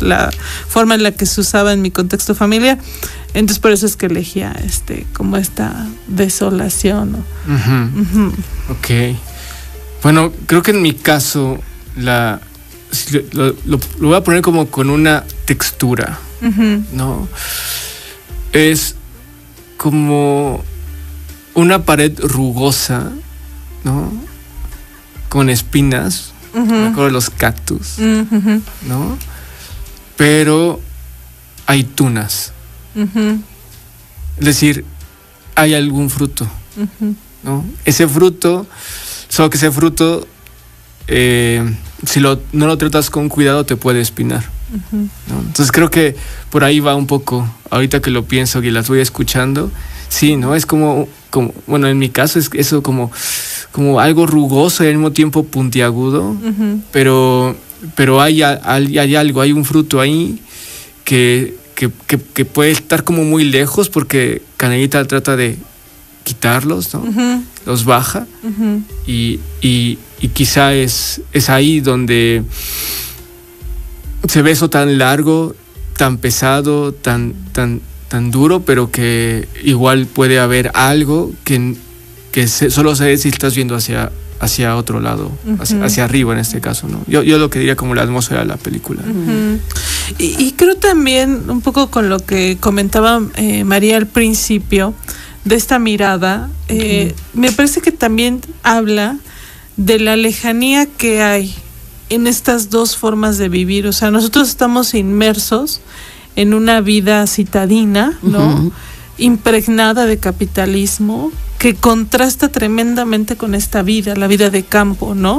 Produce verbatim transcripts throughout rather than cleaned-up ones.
la forma en la que se usaba en mi contexto familiar. Entonces por eso es que elegía este como esta desolación, ¿no? Uh-huh. Uh-huh. Ok. Bueno, creo que en mi caso la lo, lo, lo voy a poner como con una textura, uh-huh. ¿no? Es como una pared rugosa, ¿no? Con espinas, uh-huh. me acuerdo de los cactus, uh-huh. ¿no? Pero hay tunas. Uh-huh. Es decir, hay algún fruto, uh-huh. ¿no? Ese fruto, solo que ese fruto, eh, si lo, no lo tratas con cuidado, te puede espinar, uh-huh. ¿no? Entonces creo que por ahí va un poco, ahorita que lo pienso y las voy escuchando, sí, ¿no? Es como, como bueno, en mi caso es eso como, como algo rugoso y al mismo tiempo puntiagudo, uh-huh. pero, pero hay, hay, hay algo, hay un fruto ahí que... Que, que, que puede estar como muy lejos porque Canelita trata de quitarlos, ¿no? Uh-huh. Los baja, uh-huh. y, y, y quizá es, es ahí donde se ve eso tan largo, tan pesado, tan, tan, tan duro, pero que igual puede haber algo que, que se, solo se ve si estás viendo hacia, hacia otro lado, uh-huh. hacia, hacia arriba en este caso, ¿no? Yo, yo lo que diría como la atmósfera de la película. Uh-huh. Y, y creo también un poco con lo que comentaba eh, María al principio de esta mirada, eh, uh-huh. me parece que también habla de la lejanía que hay en estas dos formas de vivir. O sea, nosotros estamos inmersos en una vida citadina, ¿no? Uh-huh. Impregnada de capitalismo, que contrasta tremendamente con esta vida, la vida de campo, ¿no?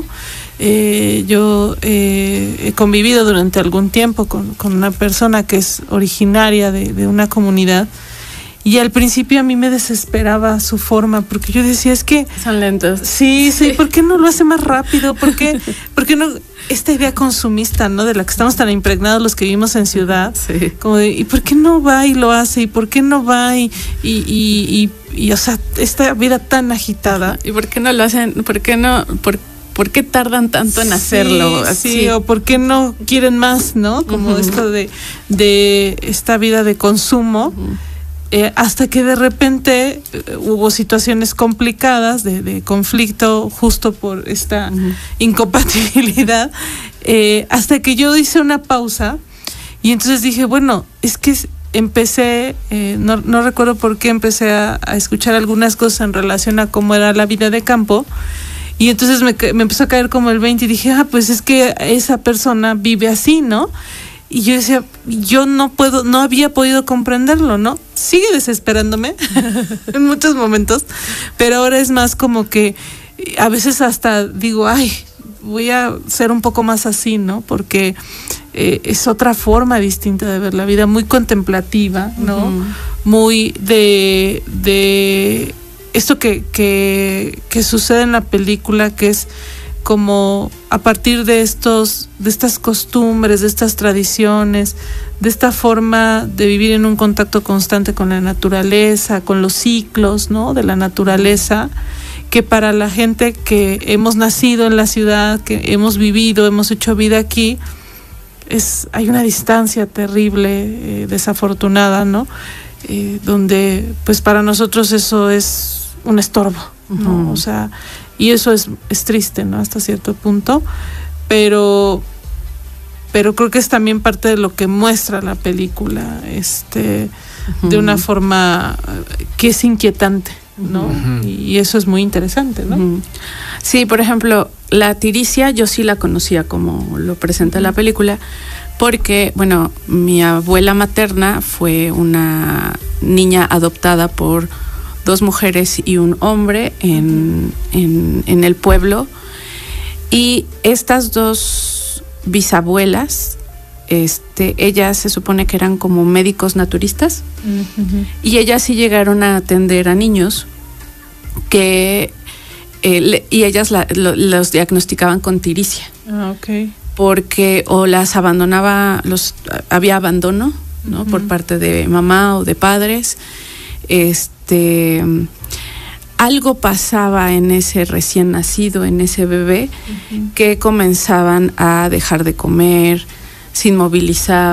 Eh, yo eh, he convivido durante algún tiempo con, con una persona que es originaria de, de una comunidad, y al principio a mí me desesperaba su forma, porque yo decía, es que... Son lentos. Sí, sí, ¿por qué no lo hace más rápido? ¿Por qué, por qué no...? Esta idea consumista, ¿no? De la que estamos tan impregnados los que vivimos en ciudad. Sí. Como de, ¿y por qué no va y lo hace? ¿Y por qué no va y, y, y, y, y o sea, esta vida tan agitada? ¿Y por qué no lo hacen? ¿Por qué no...? Por, ¿Por qué tardan tanto en hacerlo? Sí, así? Sí, o por qué no quieren más, ¿no? Como uh-huh. esto de, de esta vida de consumo. Uh-huh. Eh, hasta que de repente eh, hubo situaciones complicadas de, de conflicto justo por esta uh-huh. incompatibilidad, eh, hasta que yo hice una pausa y entonces dije, bueno, es que empecé, eh, no, no recuerdo por qué empecé a, a escuchar algunas cosas en relación a cómo era la vida de campo, y entonces me, me empezó a caer como el veinte y dije, ah, pues es que esa persona vive así, ¿no? Y yo decía, yo no puedo, no había podido comprenderlo, ¿no? Sigue desesperándome en muchos momentos, pero ahora es más como que a veces hasta digo, ay, voy a ser un poco más así, ¿no? Porque eh, es otra forma distinta de ver la vida, muy contemplativa, ¿no? Uh-huh. Muy de, de esto que, que, que sucede en la película, que es como a partir de estos, de estas costumbres, de estas tradiciones, de esta forma de vivir en un contacto constante con la naturaleza, con los ciclos, ¿no? De la naturaleza, que para la gente que hemos nacido en la ciudad, que hemos vivido, hemos hecho vida aquí, es, hay una distancia terrible, eh, desafortunada, ¿no? Eh, donde, pues para nosotros eso es un estorbo, ¿no? Uh-huh. O sea, y eso es, es triste, ¿no? Hasta cierto punto, pero, pero creo que es también parte de lo que muestra la película, este, uh-huh. de una forma que es inquietante, ¿no? Uh-huh. Y eso es muy interesante, ¿no? Uh-huh. Sí, por ejemplo, la tiricia yo sí la conocía como lo presenta uh-huh. la película, porque, bueno, mi abuela materna fue una niña adoptada por dos mujeres y un hombre en, en, en el pueblo, y estas dos bisabuelas, este, ellas se supone que eran como médicos naturistas, uh-huh. y ellas sí llegaron a atender a niños que eh, le, y ellas la, lo, los diagnosticaban con tiricia. Ah, okay. Porque o las abandonaba, los había abandono, ¿no? Uh-huh. Por parte de mamá o de padres. Este, algo pasaba en ese recién nacido, en ese bebé, uh-huh. que comenzaban a dejar de comer, se inmovilizaban.